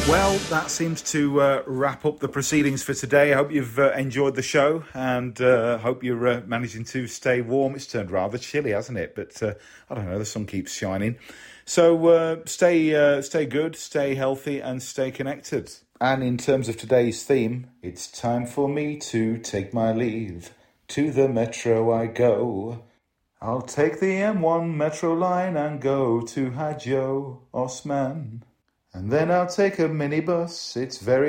Well, that seems to wrap up the proceedings for today. I hope you've enjoyed the show and hope you're managing to stay warm. It's turned rather chilly, hasn't it? But I don't know, the sun keeps shining. So stay good, stay healthy and stay connected. And in terms of today's theme, it's time for me to take my leave. To the metro I go. I'll take the M1 metro line and go to Hajo Osman. And then I'll take a minibus, it's very